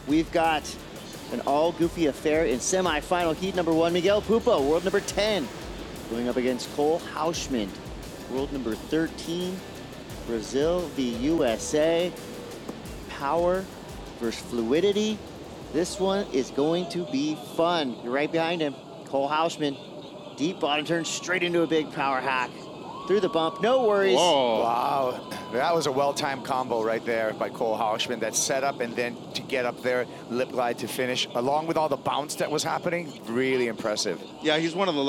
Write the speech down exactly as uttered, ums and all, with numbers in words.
we've got an all-goofy affair in semifinal heat number one. Miguel Pupo, world number ten, going up against Cole Hauschman, world number thirteen. Brazil v U S A. Power versus fluidity. This one is going to be fun. You're right behind him. Cole Hauschman, deep bottom turn, straight into a big power hack. Through the bump, no worries. Whoa. Wow, that was a well-timed combo right there by Cole Hauschman. That setup and then to get up there, lip glide to finish, along with all the bounce that was happening, really impressive. Yeah, he's one of the